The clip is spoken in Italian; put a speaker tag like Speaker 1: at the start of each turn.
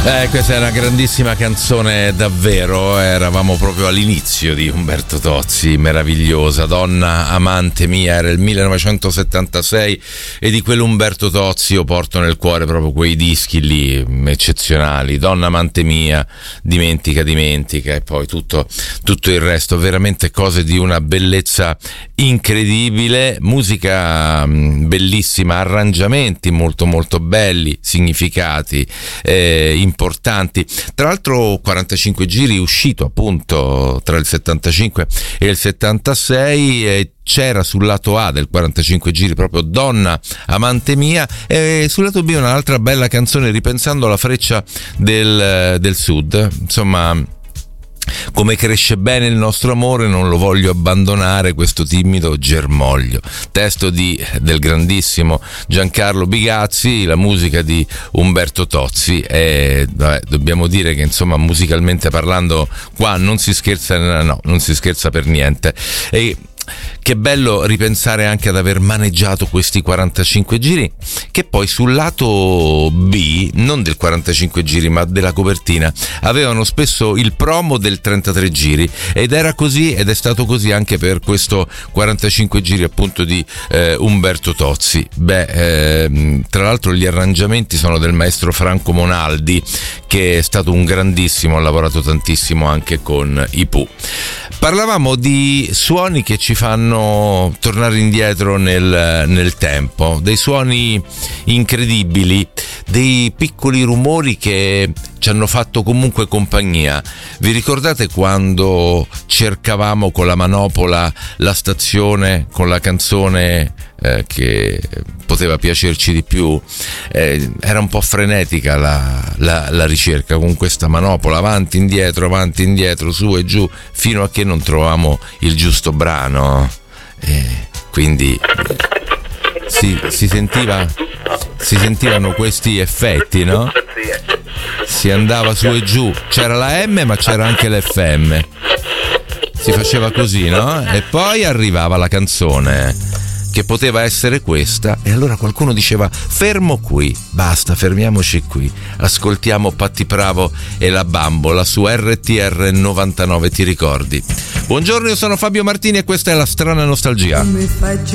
Speaker 1: Questa è una grandissima canzone davvero, eravamo proprio all'inizio di Umberto Tozzi, meravigliosa, Donna amante mia, era il 1976 e di quell'Umberto Tozzi io porto nel cuore proprio quei dischi lì eccezionali, Donna amante mia, Dimentica e poi tutto il resto, veramente cose di una bellezza incredibile, musica bellissima, arrangiamenti molto molto belli, significati importanti. Tra l'altro 45 giri uscito appunto tra il 75 e il 76 c'era sul lato A del 45 giri proprio Donna amante mia e sul lato B un'altra bella canzone ripensando alla freccia del sud, insomma come cresce bene il nostro amore, non lo voglio abbandonare questo timido germoglio, testo del grandissimo Giancarlo Bigazzi, la musica di Umberto Tozzi e dobbiamo dire che insomma musicalmente parlando qua non si scherza per niente. E che bello ripensare anche ad aver maneggiato questi 45 giri che poi sul lato B, non del 45 giri ma della copertina, avevano spesso il promo del 33 giri ed era così ed è stato così anche per questo 45 giri appunto di Umberto Tozzi. Tra l'altro gli arrangiamenti sono del maestro Franco Monaldi che è stato un grandissimo, ha lavorato tantissimo anche con i Pooh. Parlavamo di suoni che ci fanno tornare indietro nel tempo, dei suoni incredibili, dei piccoli rumori che ci hanno fatto comunque compagnia. Vi ricordate quando cercavamo con la manopola la stazione con la canzone che poteva piacerci di più? Era un po' frenetica la ricerca con questa manopola, avanti indietro, su e giù, fino a che non trovavamo il giusto brano. Quindi si sentivano questi effetti, no? Si andava su e giù, c'era la M ma c'era anche l'FM, si faceva così, no? E poi arrivava la canzone che poteva essere questa e allora qualcuno diceva fermo qui, basta, fermiamoci qui, ascoltiamo Patti Bravo e la Bambola su RTR 99, ti ricordi? Buongiorno, io sono Fabio Martini e questa è La Strana Nostalgia.